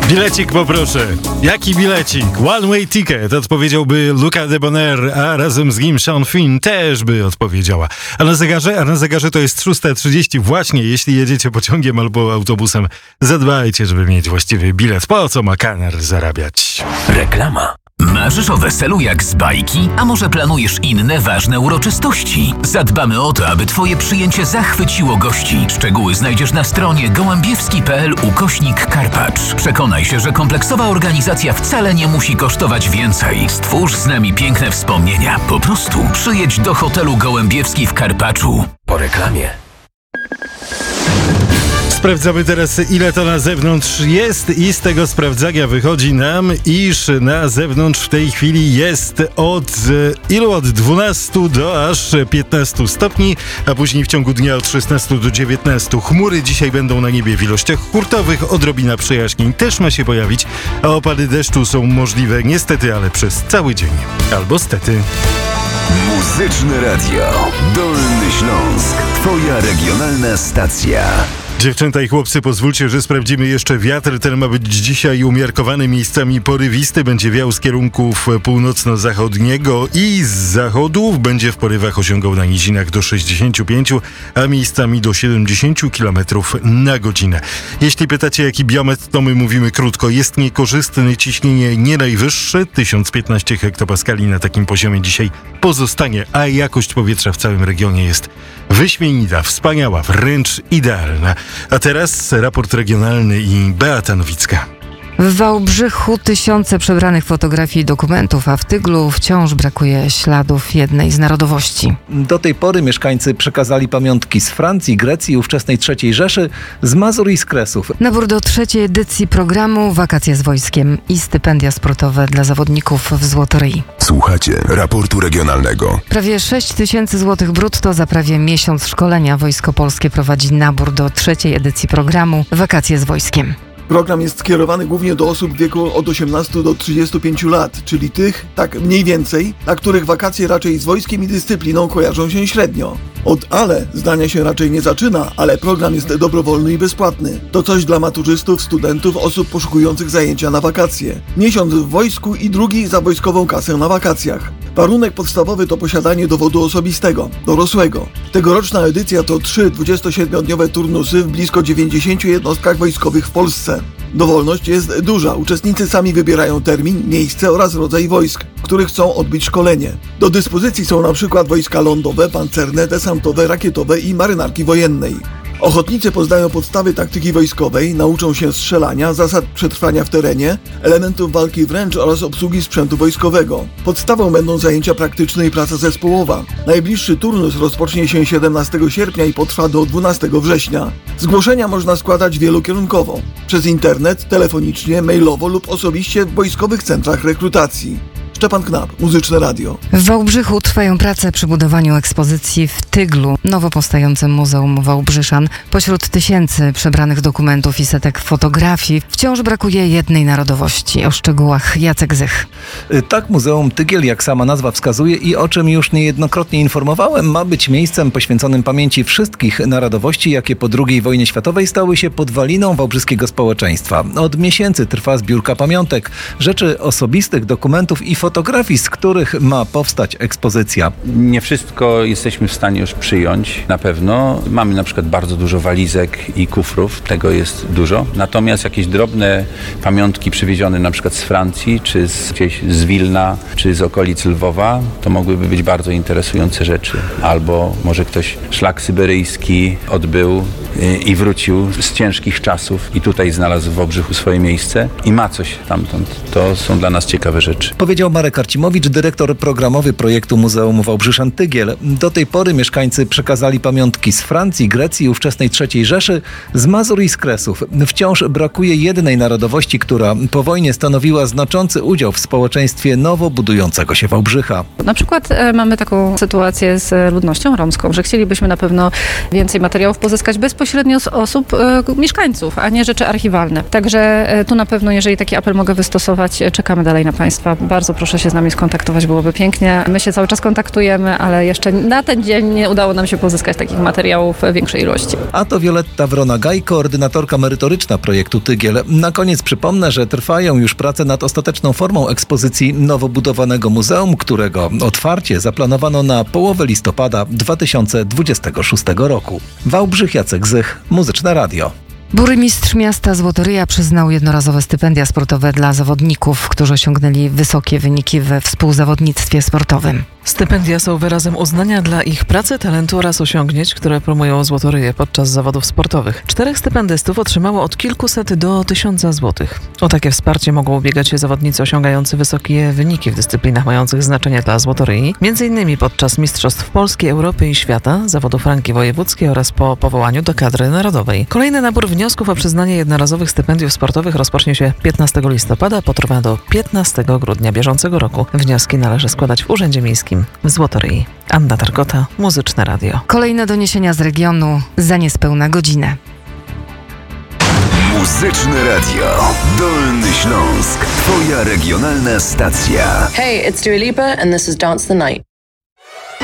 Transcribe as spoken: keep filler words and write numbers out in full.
Bilecik poproszę. Jaki bilecik? One way ticket odpowiedziałby Luca Debonair, a razem z nim Sean Finn też by odpowiedziała. A na zegarze, a na zegarze to jest szósta trzydzieści. Właśnie, jeśli jedziecie pociągiem albo autobusem, zadbajcie, żeby mieć właściwy bilet. Po co ma kanar zarabiać? Reklama. Marzysz o weselu jak z bajki? A może planujesz inne ważne uroczystości? Zadbamy o to, aby twoje przyjęcie zachwyciło gości. Szczegóły znajdziesz na stronie gołębiewski kropka p l ukośnik Karpacz. Przekonaj się, że kompleksowa organizacja wcale nie musi kosztować więcej. Stwórz z nami piękne wspomnienia. Po prostu przyjedź do hotelu Gołębiewski w Karpaczu. Po reklamie. Sprawdzamy teraz, ile to na zewnątrz jest, i z tego sprawdzania wychodzi nam, iż na zewnątrz w tej chwili jest od ilu? Od dwunastu do aż piętnastu stopni, a później w ciągu dnia od szesnastu do dziewiętnastu. Chmury dzisiaj będą na niebie w ilościach hurtowych, odrobina przejaśnień też ma się pojawić, a opady deszczu są możliwe niestety, ale przez cały dzień. Albo stety. Muzyczne Radio Dolny Śląsk. Twoja regionalna stacja. Dziewczęta i chłopcy, pozwólcie, że sprawdzimy jeszcze wiatr. Ten ma być dzisiaj umiarkowany, miejscami porywisty. Będzie wiał z kierunków północno-zachodniego i z zachodu. Będzie w porywach osiągał na nizinach do sześćdziesięciu pięciu, a miejscami do siedemdziesięciu kilometrów na godzinę. Jeśli pytacie, jaki biometr, to my mówimy krótko. Jest niekorzystne, ciśnienie nie najwyższe. tysiąc piętnaście hektopaskali na takim poziomie dzisiaj pozostanie, a jakość powietrza w całym regionie jest wyśmienita, wspaniała, wręcz idealna. A teraz raport regionalny i Beata Nowicka. W Wałbrzychu tysiące przebranych fotografii i dokumentów, a w Tyglu wciąż brakuje śladów jednej z narodowości. Do tej pory mieszkańcy przekazali pamiątki z Francji, Grecji i ówczesnej trzeciej Rzeszy, z Mazur i z Kresów. Nabór do trzeciej edycji programu Wakacje z wojskiem i stypendia sportowe dla zawodników w Złotoryi. Słuchacie raportu regionalnego. Prawie sześć tysięcy złotych brutto za prawie miesiąc szkolenia Wojsko Polskie prowadzi nabór do trzeciej edycji programu Wakacje z wojskiem. Program jest skierowany głównie do osób w wieku od osiemnastu do trzydziestu pięciu lat, czyli tych, tak mniej więcej, dla których wakacje raczej z wojskiem i dyscypliną kojarzą się średnio. Od ale zdania się raczej nie zaczyna, ale program jest dobrowolny i bezpłatny. To coś dla maturzystów, studentów, osób poszukujących zajęcia na wakacje. Miesiąc w wojsku i drugi za wojskową kasę na wakacjach. Warunek podstawowy to posiadanie dowodu osobistego, dorosłego. Tegoroczna edycja to trzy dwudziestosiedmiodniowe turnusy w blisko dziewięćdziesięciu jednostkach wojskowych w Polsce. Dowolność jest duża. Uczestnicy sami wybierają termin, miejsce oraz rodzaj wojsk, w których chcą odbyć szkolenie. Do dyspozycji są na przykład wojska lądowe, pancerne, desantowe, rakietowe i marynarki wojennej. Ochotnicy poznają podstawy taktyki wojskowej, nauczą się strzelania, zasad przetrwania w terenie, elementów walki wręcz oraz obsługi sprzętu wojskowego. Podstawą będą zajęcia praktyczne i praca zespołowa. Najbliższy turnus rozpocznie się siedemnastego sierpnia i potrwa do dwunastego września. Zgłoszenia można składać wielokierunkowo. Przez internet, telefonicznie, mailowo lub osobiście w wojskowych centrach rekrutacji. Szczepan Knap, Muzyczne Radio. W Wałbrzychu trwają prace przy budowaniu ekspozycji w Tyglu, nowo powstającym Muzeum Wałbrzyszan. Pośród tysięcy przebranych dokumentów i setek fotografii wciąż brakuje jednej narodowości. O szczegółach Jacek Zych. Tak, Muzeum Tygiel, jak sama nazwa wskazuje i o czym już niejednokrotnie informowałem, ma być miejscem poświęconym pamięci wszystkich narodowości, jakie po drugiej wojnie światowej stały się podwaliną wałbrzyskiego społeczeństwa. Od miesięcy trwa zbiórka pamiątek, rzeczy osobistych, dokumentów i fotografii, z których ma powstać ekspozycja. Nie wszystko jesteśmy w stanie już przyjąć, na pewno. Mamy na przykład bardzo dużo walizek i kufrów, tego jest dużo. Natomiast jakieś drobne pamiątki przywiezione na przykład z Francji, czy z, gdzieś z Wilna, czy z okolic Lwowa, to mogłyby być bardzo interesujące rzeczy. Albo może ktoś szlak syberyjski odbył i wrócił z ciężkich czasów i tutaj znalazł w Wałbrzychu swoje miejsce i ma coś tamtąd. To są dla nas ciekawe rzeczy. Powiedział Marek Arcimowicz, dyrektor programowy projektu Muzeum Wałbrzyszan Tygiel. Do tej pory mieszkańcy przekazali pamiątki z Francji, Grecji i ówczesnej trzeciej Rzeszy, z Mazur i z Kresów. Wciąż brakuje jednej narodowości, która po wojnie stanowiła znaczący udział w społeczeństwie nowo budującego się Wałbrzycha. Na przykład e, mamy taką sytuację z ludnością romską, że chcielibyśmy na pewno więcej materiałów pozyskać bezpośrednio bezpośrednio z osób, e, mieszkańców, a nie rzeczy archiwalne. Także e, tu na pewno, jeżeli taki apel mogę wystosować, e, czekamy dalej na Państwa. Bardzo proszę się z nami skontaktować, byłoby pięknie. My się cały czas kontaktujemy, ale jeszcze na ten dzień nie udało nam się pozyskać takich materiałów w większej ilości. A to Wioletta Wrona-Gaj, koordynatorka merytoryczna projektu Tygiel. Na koniec przypomnę, że trwają już prace nad ostateczną formą ekspozycji nowo budowanego muzeum, którego otwarcie zaplanowano na połowę listopada dwa tysiące dwudziestego szóstego roku. Wałbrzych, Jacek Zych, Muzyczne Radio. Burmistrz miasta Złotoryja przyznał jednorazowe stypendia sportowe dla zawodników, którzy osiągnęli wysokie wyniki we współzawodnictwie sportowym. Stypendia są wyrazem uznania dla ich pracy, talentu oraz osiągnięć, które promują Złotoryję podczas zawodów sportowych. Czterech stypendystów otrzymało od kilkuset do tysiąca złotych. O takie wsparcie mogą ubiegać się zawodnicy osiągający wysokie wyniki w dyscyplinach mających znaczenie dla Złotoryi, między innymi podczas Mistrzostw Polski, Europy i Świata, zawodów ranki wojewódzkiej oraz po powołaniu do kadry narodowej. Kolejny nabór wniosków o przyznanie jednorazowych stypendiów sportowych rozpocznie się piętnastego listopada, potrwa do piętnastego grudnia bieżącego roku. Wnioski należy składać w Urzędzie Miejskim w Złotoryi. Anna Targota, Muzyczne Radio. Kolejne doniesienia z regionu za niespełna godzinę. Muzyczne Radio. Dolny Śląsk. Twoja regionalna stacja. Hey, it's Dua Lipa and this is Dance the Night.